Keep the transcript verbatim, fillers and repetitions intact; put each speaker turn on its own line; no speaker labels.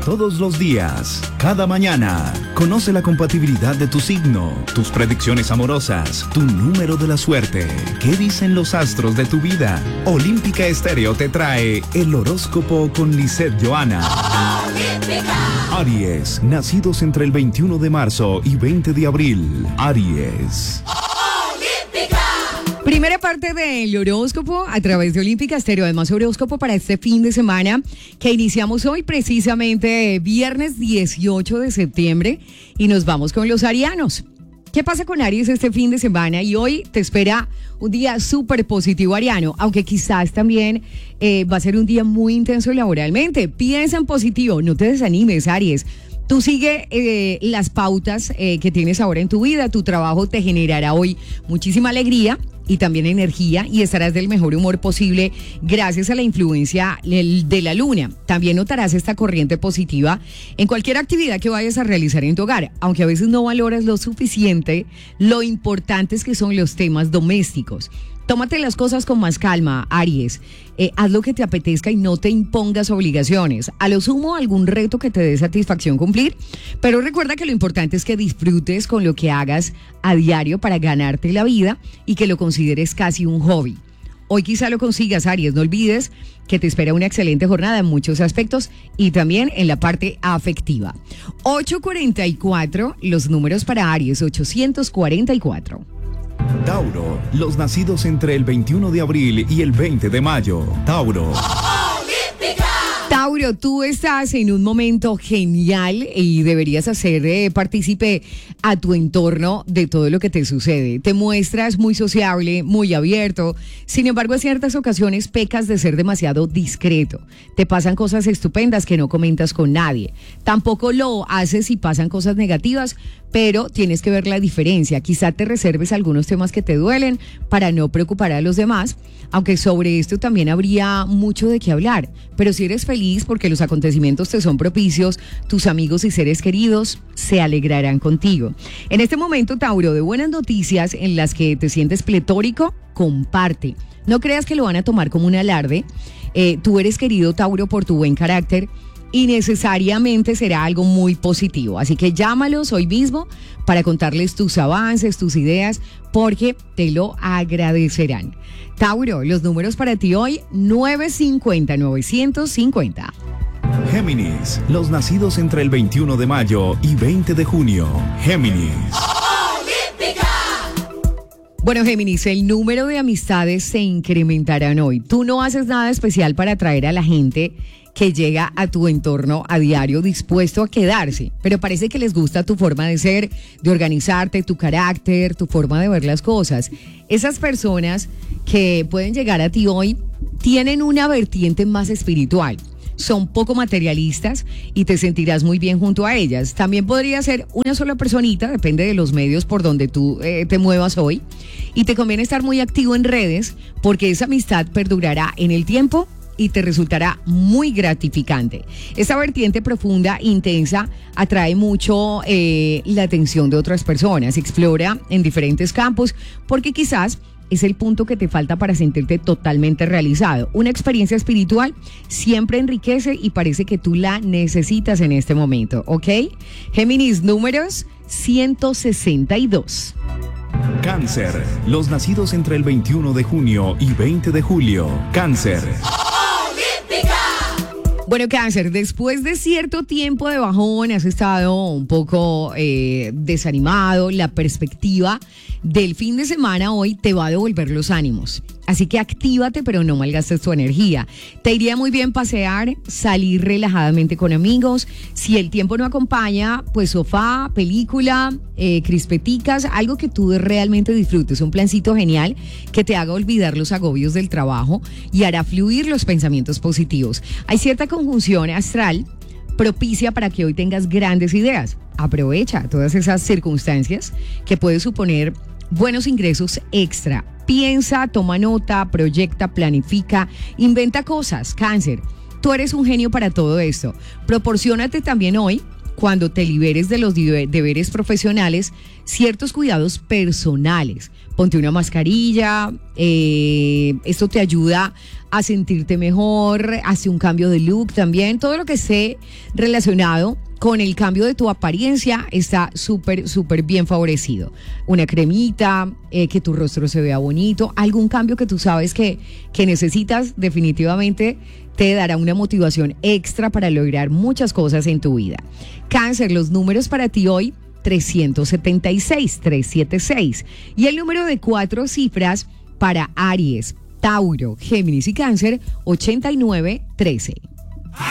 todos los días, cada mañana. Conoce la compatibilidad de tu signo, tus predicciones amorosas, tu número de la suerte. ¿Qué dicen los astros de tu vida? Olímpica Estéreo te trae el horóscopo con Lisette Johanna. Olímpica. Aries, nacidos entre el veintiuno de marzo y veinte de abril. Aries.
Primera parte del horóscopo a través de Olímpica Estéreo, además horóscopo para este fin de semana que iniciamos hoy precisamente viernes dieciocho de septiembre y nos vamos con los arianos. ¿Qué pasa con Aries este fin de semana? Y hoy te espera un día súper positivo ariano, aunque quizás también eh, va a ser un día muy intenso laboralmente. Piensa en positivo, no te desanimes, Aries. Tú sigue eh, las pautas eh, que tienes ahora en tu vida. Tu trabajo te generará hoy muchísima alegría y también energía y estarás del mejor humor posible gracias a la influencia de la luna. También notarás esta corriente positiva en cualquier actividad que vayas a realizar en tu hogar, aunque a veces no valoras lo suficiente lo importantes que son los temas domésticos. Tómate las cosas con más calma, Aries. Eh, haz lo que te apetezca y no te impongas obligaciones. A lo sumo, algún reto que te dé satisfacción cumplir. Pero recuerda que lo importante es que disfrutes con lo que hagas a diario para ganarte la vida y que lo consideres casi un hobby. Hoy quizá lo consigas, Aries. No olvides que te espera una excelente jornada en muchos aspectos y también en la parte afectiva. ocho cuarenta y cuatro, los números para Aries, ochocientos cuarenta y cuatro.
Tauro, los nacidos entre el veintiuno de abril y el veinte de mayo. Tauro.
Tauro, tú estás en un momento genial y deberías hacer eh, partícipe a tu entorno de todo lo que te sucede. Te muestras muy sociable, muy abierto. Sin embargo, en ciertas ocasiones pecas de ser demasiado discreto. Te pasan cosas estupendas que no comentas con nadie. Tampoco lo haces si pasan cosas negativas, pero tienes que ver la diferencia. Quizá te reserves algunos temas que te duelen para no preocupar a los demás, aunque sobre esto también habría mucho de qué hablar. Pero si eres feliz porque los acontecimientos te son propicios, tus amigos y seres queridos se alegrarán contigo. En este momento, Tauro, de buenas noticias en las que te sientes pletórico, comparte. No creas que lo van a tomar como un alarde. Eh, tú eres querido, Tauro, por tu buen carácter y necesariamente será algo muy positivo. Así que llámalos hoy mismo para contarles tus avances, tus ideas, porque te lo agradecerán. Tauro, los números para ti hoy, nueve cincuenta, novecientos cincuenta.
Géminis, los nacidos entre el veintiuno de mayo y veinte de junio. Géminis.
Bueno, Géminis, el número de amistades se incrementarán hoy. Tú no haces nada especial para atraer a la gente que llega a tu entorno a diario dispuesto a quedarse, pero parece que les gusta tu forma de ser, de organizarte, tu carácter, tu forma de ver las cosas. Esas personas que pueden llegar a ti hoy tienen una vertiente más espiritual. Son poco materialistas y te sentirás muy bien junto a ellas. También podría ser una sola personita, depende de los medios por donde tú eh, te muevas hoy. Y te conviene estar muy activo en redes porque esa amistad perdurará en el tiempo y te resultará muy gratificante. Esa vertiente profunda, intensa, atrae mucho eh, la atención de otras personas. Explora en diferentes campos porque quizás es el punto que te falta para sentirte totalmente realizado. Una experiencia espiritual siempre enriquece y parece que tú la necesitas en este momento, ¿ok? Géminis, números ciento sesenta y dos.
Cáncer, los nacidos entre el veintiuno de junio y veinte de julio. Cáncer.
Bueno, Cáncer, después de cierto tiempo de bajón, has estado un poco eh, desanimado. La perspectiva del fin de semana hoy te va a devolver los ánimos. Así que actívate, pero no malgastes tu energía. Te iría muy bien pasear, salir relajadamente con amigos. Si el tiempo no acompaña, pues sofá, película, eh, crispeticas, algo que tú realmente disfrutes. Un plancito genial que te haga olvidar los agobios del trabajo y hará fluir los pensamientos positivos. Hay cierta conjunción astral propicia para que hoy tengas grandes ideas. Aprovecha todas esas circunstancias que puede suponer buenos ingresos extra. Piensa, toma nota, proyecta, planifica, inventa cosas. Cáncer, tú eres un genio para todo esto. Proporciónate también hoy cuando te liberes de los deberes profesionales, ciertos cuidados personales. Ponte una mascarilla, eh, esto te ayuda a sentirte mejor, hace un cambio de look también, todo lo que esté relacionado con el cambio de tu apariencia está súper, súper bien favorecido. Una cremita, eh, que tu rostro se vea bonito, algún cambio que tú sabes que, que necesitas, definitivamente te dará una motivación extra para lograr muchas cosas en tu vida. Cáncer, los números para ti hoy, trescientos setenta y seis, trescientos setenta y seis. Y el número de cuatro cifras para Aries, Tauro, Géminis y Cáncer, ochenta y nueve, trece.